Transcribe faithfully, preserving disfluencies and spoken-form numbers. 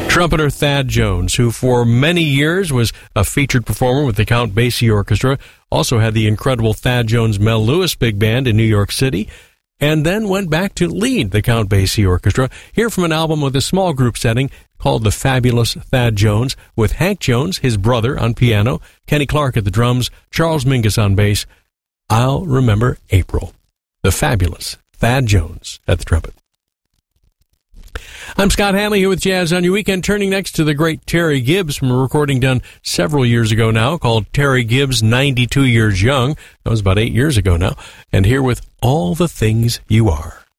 Trumpeter Thad Jones, who for many years was a featured performer with the Count Basie Orchestra, also had the incredible Thad Jones Mel Lewis Big Band in New York City, and then went back to lead the Count Basie Orchestra. Here from an album with a small group setting called The Fabulous Thad Jones, with Hank Jones, his brother, on piano, Kenny Clark at the drums, Charles Mingus on bass. I'll Remember April. The Fabulous Thad Jones at the trumpet. I'm Scott Hanley here with Jazz on Your Weekend, turning next to the great Terry Gibbs from a recording done several years ago now called Terry Gibbs ninety-two Years Young. That was about eight years ago now. And here with All the Things You Are.